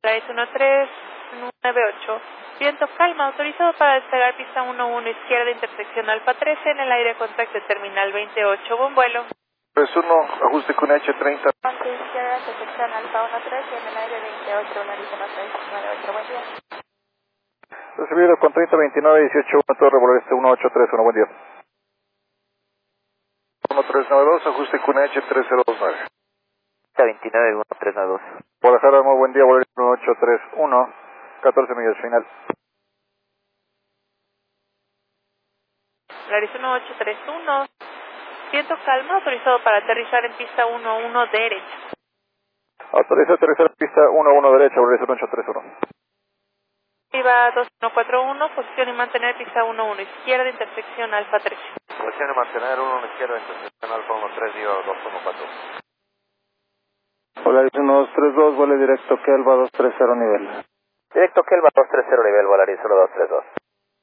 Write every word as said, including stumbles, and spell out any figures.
Polaris uno tres nueve ocho. Viento calma, autorizado para despegar pista uno uno izquierda, intersección Alfa trece, en el aire contacto terminal veintiocho, buen vuelo. tres uno, ajuste con H treinta. Ponte izquierda, intersección Alfa uno tres y en el aire veintiocho, Polaris uno tres nueve ocho, buen día. Recibido con treinta veintinueve dieciocho uno, Torre Voleste uno ocho tres uno, buen día. uno tres nueve dos, ajuste con H tres cero dos nueve. veintinueve uno tres nueve dos. Guadalajara, muy buen día, Voleste uno ocho tres uno, catorce millas final. Polaris uno ocho tres uno. Viento calma, autorizado para aterrizar en pista uno uno derecha. Autoriza aterrizar en pista uno uno derecha, Voleste uno ocho tres uno. Viva dos uno cuatro uno, posición y mantener pista uno uno izquierda, intersección Alfa trece. Posición y mantener uno uno izquierda, intersección Alfa uno tres, Digo dos uno cuatro. Polaris uno dos tres dos, vuele directo Kelva dos tres cero nivel. Directo Kelva dos tres cero nivel, Volaris uno dos tres dos.